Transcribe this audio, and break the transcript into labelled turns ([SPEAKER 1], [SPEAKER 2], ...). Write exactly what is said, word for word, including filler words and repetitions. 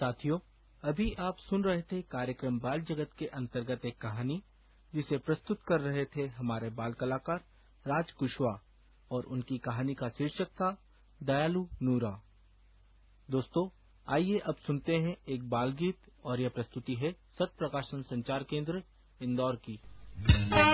[SPEAKER 1] साथियों, अभी आप सुन रहे थे कार्यक्रम बाल जगत के अंतर्गत एक कहानी, जिसे प्रस्तुत कर रहे थे हमारे बाल कलाकार राज कुशवाहा, और उनकी कहानी का शीर्षक था दयालु नूरा। दोस्तों, आइए अब सुनते हैं एक बाल गीत, और यह प्रस्तुति है सत्य प्रकाशन संचार केंद्र इंदौर की।